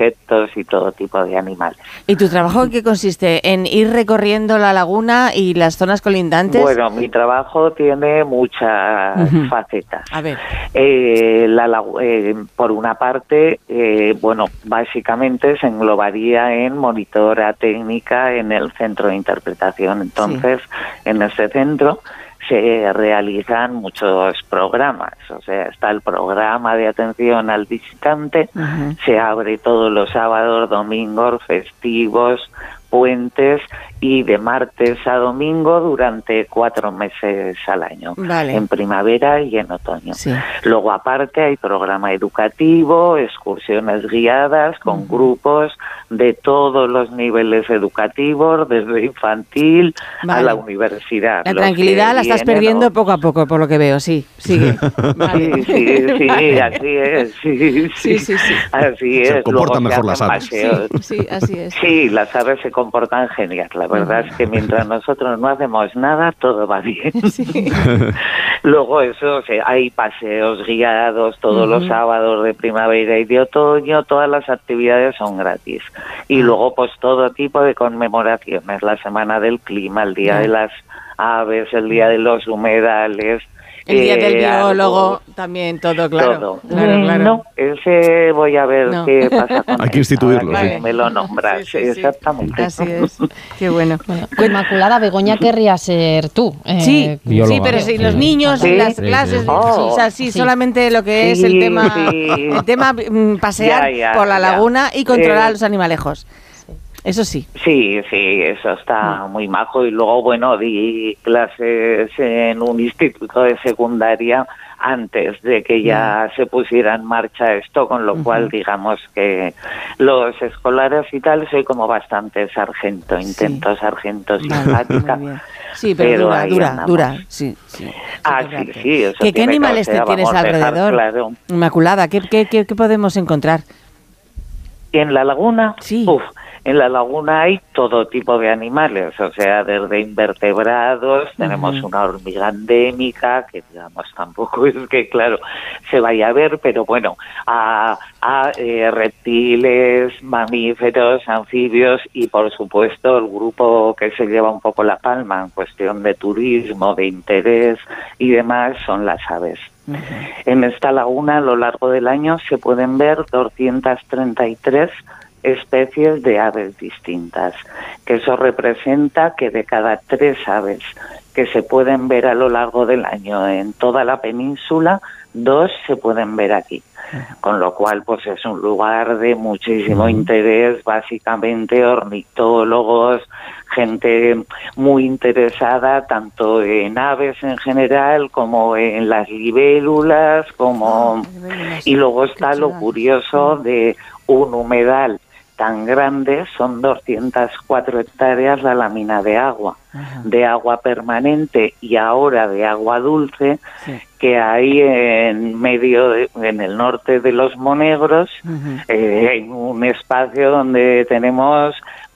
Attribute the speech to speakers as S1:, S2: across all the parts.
S1: insectos y todo tipo de animales.
S2: ¿Y tu trabajo en qué consiste? ¿En ir recorriendo la laguna y las zonas colindantes?
S1: Bueno, mi trabajo tiene muchas facetas.
S2: A ver.
S1: Por una parte, básicamente se englobaría en monitora técnica en el centro de interpretación. Entonces, en este centro se realizan muchos programas, o sea, está el programa de atención al visitante, se abre todos los sábados, domingos, festivos, puentes y de martes a domingo durante 4 meses al año, en primavera y en otoño. Sí. Luego aparte hay programa educativo, excursiones guiadas con grupos de todos los niveles educativos, desde infantil a la universidad.
S2: La tranquilidad la estás perdiendo poco a poco, por lo que veo, sí. Sigue.
S1: Vale. Sí, así es. Sí. Así es.
S3: Se comportan mejor las aves.
S2: Sí, así es.
S1: Sí, las aves se comportan genial. La verdad es que mientras nosotros no hacemos nada, todo va bien. Sí. Luego hay paseos guiados todos los sábados de primavera y de otoño, todas las actividades son gratis. Y luego pues todo tipo de conmemoraciones, la Semana del Clima, el Día de las Aves, el Día de los Humedales,
S2: el día del biólogo, también todo, claro.
S1: Todo.
S2: Claro.
S1: No, ese voy a ver qué pasa con
S3: Hay que instituirlo.
S1: Vale. Me lo nombras, sí, exactamente.
S2: Así es, qué bueno.
S4: Inmaculada, Begoña querría ser tú.
S2: Sí, pero si los niños en las clases, solamente lo que es el tema pasear por la laguna y controlar a los animalejos. Eso sí.
S1: Sí, eso está muy majo. Y luego, di clases en un instituto de secundaria antes de que ya se pusiera en marcha esto, con lo cual digamos que los escolares y tal soy como bastante sargento, intento sargento simpática.
S2: Sí, pero dura. Sí.
S1: Sí.
S2: ¿Qué animales te tienes alrededor? Claro. Inmaculada, ¿qué podemos encontrar?
S1: ¿En la laguna?
S2: Sí.
S1: En la laguna hay todo tipo de animales, o sea, desde invertebrados, tenemos una hormiga endémica, que digamos tampoco es que, claro, se vaya a ver, pero bueno, a reptiles, mamíferos, anfibios y, por supuesto, el grupo que se lleva un poco la palma en cuestión de turismo, de interés y demás, son las aves. En esta laguna, a lo largo del año, se pueden ver 233 especies de aves distintas, que eso representa que de cada 3 aves que se pueden ver a lo largo del año en toda la península, 2 se pueden ver aquí, con lo cual pues es un lugar de muchísimo interés, básicamente ornitólogos, gente muy interesada tanto en aves en general como en las libélulas, y luego está lo curioso de un humedal tan grande, son 204 hectáreas la lámina de agua permanente y ahora de agua dulce, que hay en el norte de los Monegros, en un espacio donde tenemos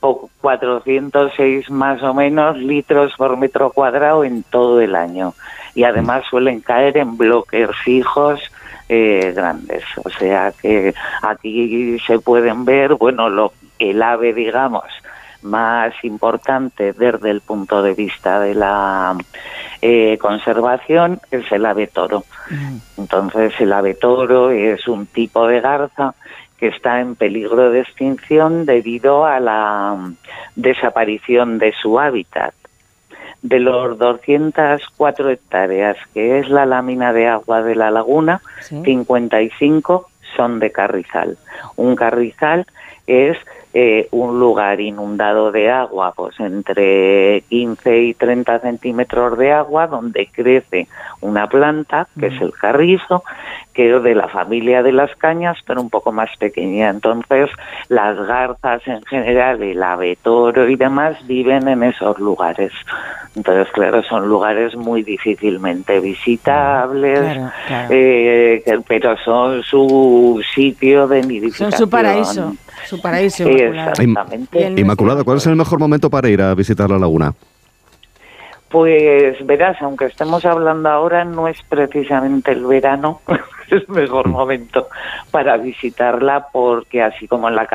S1: 406 más o menos litros por metro cuadrado en todo el año, y además suelen caer en bloques fijos grandes, o sea que aquí se pueden ver, el ave, digamos, más importante desde el punto de vista de la conservación es el ave toro. Entonces el ave toro es un tipo de garza que está en peligro de extinción debido a la desaparición de su hábitat. De los 204 hectáreas, que es la lámina de agua de la laguna, 55 son de carrizal. Un carrizal es un lugar inundado de agua, pues entre 15 y 30 centímetros de agua, donde crece una planta, que es el carrizo, que es de la familia de las cañas, pero un poco más pequeña. Entonces, las garzas en general, el ave toro y demás, viven en esos lugares. Entonces, claro, son lugares muy difícilmente visitables, pero son su sitio de nidificación.
S2: Son su paraíso.
S1: Exactamente.
S3: Inmaculada, ¿cuál es el mejor momento para ir a visitar la laguna?
S1: Pues verás, aunque estemos hablando ahora, no es precisamente el verano el mejor momento para visitarla, porque así como en la